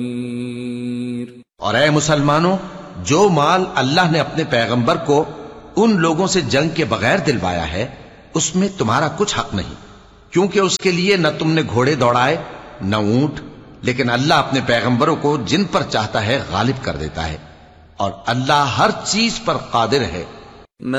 और ऐ मुसलमानों, जो माल अल्लाह ने अपने पैगंबर को उन लोगों से जंग के बगैर दिलवाया है, उसमें तुम्हारा कुछ हक नहीं, क्योंकि उसके लिए न तुमने घोड़े दौड़ाए न ऊंट, लेकिन अल्लाह अपने पैगंबरों को जिन पर चाहता है गालिब कर देता है, और अल्लाह हर चीज पर कादिर है।